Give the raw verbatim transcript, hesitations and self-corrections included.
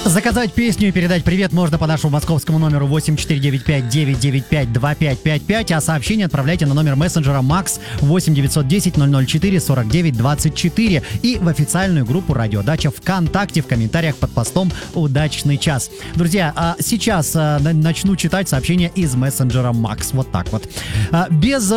Заказать песню и передать привет можно по нашему московскому номеру восемь четыре девять пять девять девять пять два пять пять пять, а сообщение отправляйте на номер мессенджера Макс восемь девятьсот десять ноль ноль четыре сорок девять двадцать четыре и в официальную группу Радиодача ВКонтакте в комментариях под постом «Удачный час». Друзья, а сейчас а, начну читать сообщения из мессенджера Макс. Вот так вот. А, без